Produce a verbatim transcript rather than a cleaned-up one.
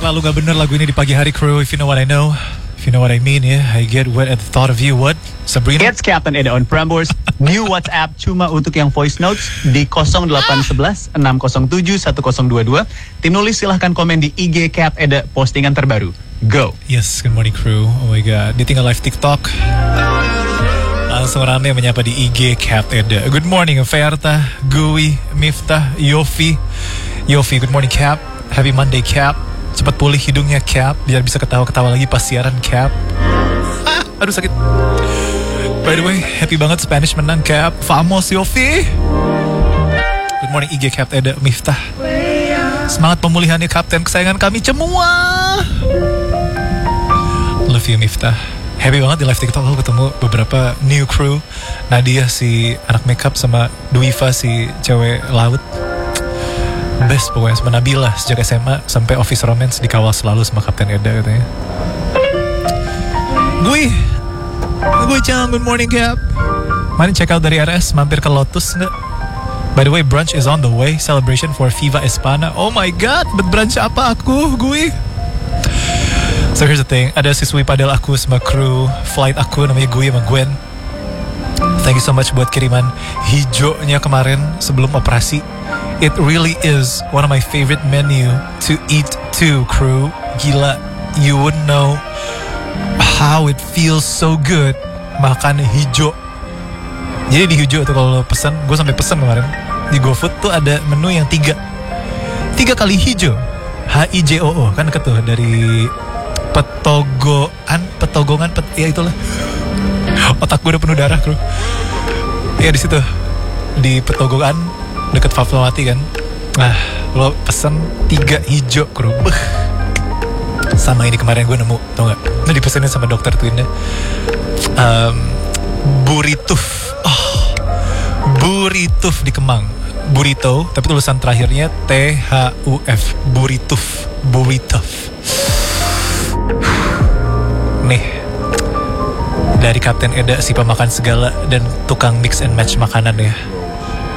Selalu gak bener lagu ini di pagi hari, crew. If you know what I know, if you know what I mean, ya. Yeah. I get wet at the thought of you. What? Sabrina? It's Captain Eda on Prambors. New WhatsApp cuma untuk yang voice notes di nol delapan satu satu enam nol tujuh satu nol dua dua. Tim nulis silahkan komen di I G Cap Eda postingan terbaru. Go. Yes, good morning, crew. Oh my god, dia tinggal live TikTok. Langsung rame menyapa di I G Cap Eda. Good morning, Verta, Gui, Miftah, Yofi. Yofi, good morning, Cap. Happy Monday, Cap. Cepat pulih hidungnya, Cap, biar bisa ketawa-ketawa lagi pas siaran, Cap. Ah, aduh sakit. By the way, happy banget Spanish menang, Cap. Famos, Yofi. Good morning, I G Cap Eda, Miftah. Semangat pemulihannya, Kapten kesayangan kami semua. Love you, Miftah. Happy banget di live TikTok aku ketemu beberapa new crew. Nadia si anak makeup sama Duiva si cewek laut. Best pokoknya, sama Nabila sejak S M A sampai Office Romance dikawal selalu sama Kapten Eda katanya. Gue Gue Cang, good morning, Cap. Mana check out dari R S, mampir ke Lotus nggak? By the way, brunch is on the way. Celebration for Viva Espana. Oh my god, but brunch apa aku, gue? So here's the thing, ada siswi padel aku sama kru flight aku namanya gue sama Gwen. Thank you so much buat kiriman hijaunya kemarin sebelum operasi. It really is one of my favorite menu to eat too, crew. Gila, you wouldn't know how it feels so good makan hijau. Jadi di hijau tuh kalau pesan, gue sampai pesan kemarin di GoFood tuh ada menu yang tiga tiga kali hijau, H I J O O, kan deket tuh dari Petogoan, Petogongan, pet, ya itulah. Otak gue udah penuh darah, bro. Ya di situ di Petogogan deket Fatmawati kan. Nah, lo pesen tiga hijau, bro. Beuh. Sama ini kemarin gue nemu, tau gak? Ini dipesenin sama dokter Twinnya. Um, Burituf. Oh, Burituf di Kemang. Burrito, tapi tulisan terakhirnya T H U F. Burituf. Burituf. Nih, dari Kapten Eda si pemakan segala dan tukang mix and match makanan ya.